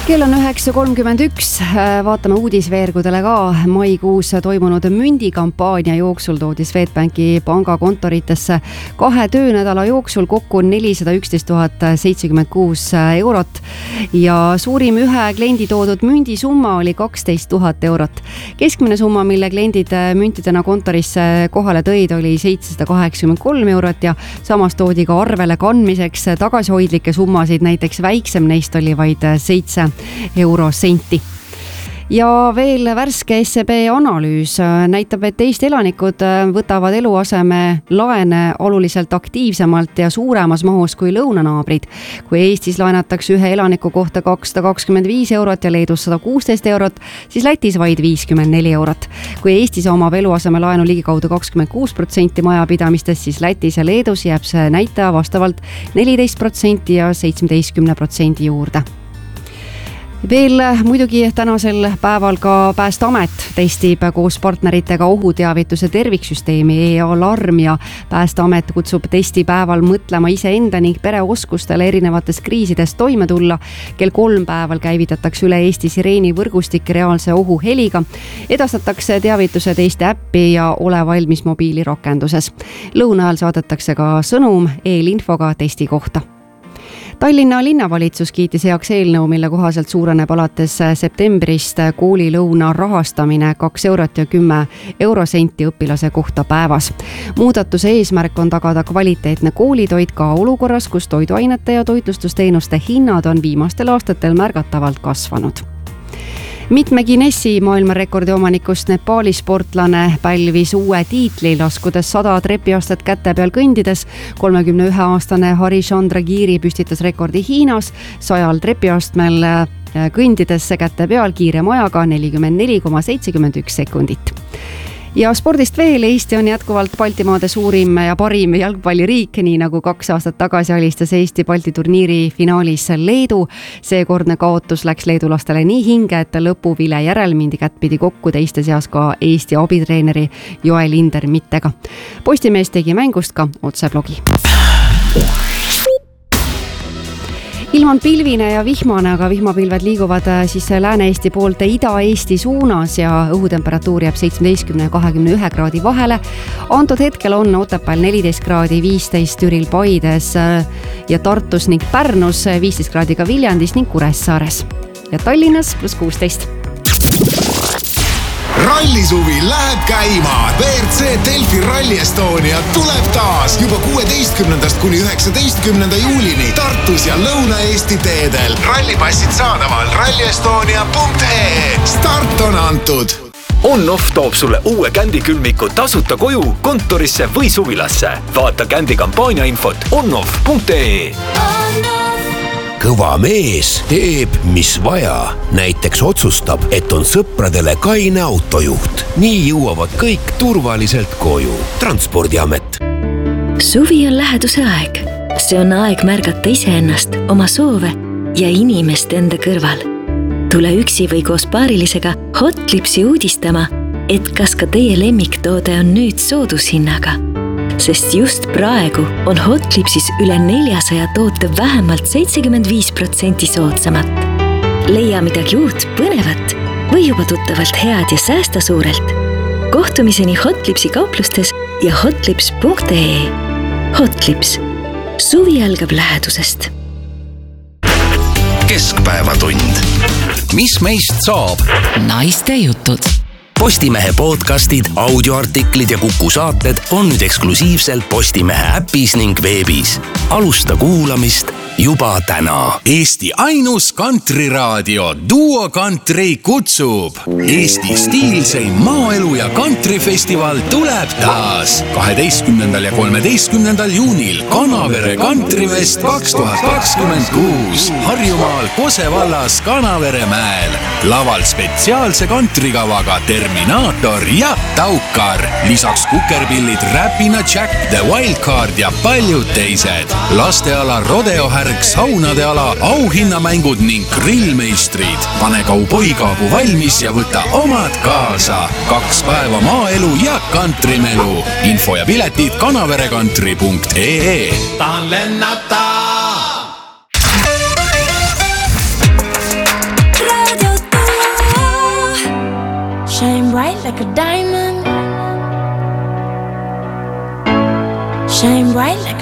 Kell on 9.31, vaatame uudisveergudele ka. Maikuus toimunud mündikampaania jooksul toodi Swedbanki pangakontoritesse 2 töönädala jooksul kokku 411 076 eurot ja suurim ühe kliendi toodud mündisumma oli 12 000 eurot. Keskmine summa, mille kliendid müntidena kontorisse kohale tõid, oli 783 eurot ja samas toodi ka arvele kandmiseks tagasihoidlikke summasid, näiteks väiksem neist oli vaid 7 eurosenti. Ja veel värske SEB analüüs näitab, et Eesti elanikud võtavad eluaseme laene oluliselt aktiivsemalt ja suuremas mahus kui lõunanaabrid. Kui Eestis laenatakse ühe elaniku kohta 225 eurot ja Leedus 116 eurot, siis Lätis vaid 54 eurot. Kui Eestis omab eluaseme laenu ligikaudu 26% majapidamistest, siis Lätis ja Leedus jääb see näitaja vastavalt 14% ja 17% juurde. Veel muidugi tänasel päeval ka Päästeamet testib koos partneritega ohuteavituse terviksüsteemi e-alarm ja Päästeamet kutsub testipäeval mõtlema iseenda ning pereoskustele erinevates kriisides toime tulla. Kell 3 päeval käivitatakse üle Eesti sireeni võrgustik reaalse ohu heliga. Edastatakse teavitused Eesti äppi ja ole valmis mobiilirakenduses. Lõuna ajal saadetakse ka sõnum eelinfoga testi kohta. Tallinna linnavalitsus kiitis heaks eelnõu, mille kohaselt suureneb alates septembrist koolilõuna rahastamine 2 eurot ja 10 eurosenti õpilase kohta päevas. Muudatuse eesmärk on tagada kvaliteetne koolitoit ka olukorras, kus toiduainete ja toitlustusteenuste hinnad on viimastel aastatel märgatavalt kasvanud. Mitme Guinessi maailmarekordi omanikust Nepaali sportlane pälvis uue tiitli, laskudes 100 trepiastet käte peal kõndides. 31-aastane Harishandra Giri püstitas rekordi Hiinas 100 trepiastmel kõndides käte peal kiirema ajaga 44,71 sekundit. Ja spordist veel, Eesti on jätkuvalt Baltimaade suurim ja parim jalgpalliriik, nii nagu 2 aastat tagasi alistas Eesti Balti turniiri finaalis Leedu. Seekordne kaotus läks leedulastele nii hinge, et lõpuvile järel mindi kättpidi kokku teiste seas ka Eesti abitreeneri Joel Linder-Mittega. Postimees tegi mängust ka otseblogi. Ilm on pilvine ja vihmane, aga vihmapilved liiguvad siis Lääne-Eesti poolt Ida-Eesti suunas ja õhutemperatuur jääb 17 ja 21 kraadi vahele. Antud hetkel on Otepääl 14 kraadi, 15 Türil, Paides ja Tartus ning Pärnus, 15 kraadi ka Viljandis ning Kuressaares ja Tallinnas +16. Rallisuvi läheb käima. WRC Delfi Rally Estonia tuleb taas juba 16. kuni 19. juulini Tartus ja Lõuna-Eesti teedel. Rallipassid saadaval rallyestonia.ee. Start on antud. On-Off toob sulle uue kändikülmiku tasuta koju, kontorisse või suvilasse. Vaata kändi kampaania infot onoff.ee. Kõva mees teeb, mis vaja. Näiteks otsustab, et on sõpradele kaine autojuht. Nii jõuavad kõik turvaliselt koju. Transpordiamet. Suvi on läheduse aeg. See on aeg märgata iseennast, oma soove ja inimest enda kõrval. Tule üksi või koos paarilisega Hotlipsi uudistama, et kas ka teie lemmiktoode on nüüd soodushinnaga. Sest just praegu on Hotlipsis üle 400 toote vähemalt 75% soodsamat. Leia midagi uut, põnevat või juba tuttavalt head ja säästa suurelt. Kohtumiseni Hotlipsi kauplustes ja hotlips.ee. Hotlips. Suvi algab lähedusest. Keskpäevatund. Mis meist saab? Naiste jutud. Postimehe podcastid, audioartiklid ja Kuku saated on nüüd eksklusiivselt Postimehe äpis ning veebis. Alusta kuulamist juba täna. Eesti ainus kantriraadio Duo Country kutsub. Eesti stiilseim maaelu ja kantrifestival tuleb taas 12. ja 13. juunil Kanavere Kantrifest 2026 Harjumaal Kose vallas Kanavere mäel. Laval spetsiaalse kantrikavaga Terminaator ja Taukar. Lisaks kukerpillid Räpina Jack, The Wildcard ja paljud teised. Lasteala rodeohärg, saunade ala, auhinnamängud ning grillmeistrid. Pane kauboikaabu valmis ja võta omad kaasa. 2 päeva maaelu ja kantrimelu. Info ja piletid kanaverekantri.ee. Tahan lennata! Shine bright like a diamond. Shine bright like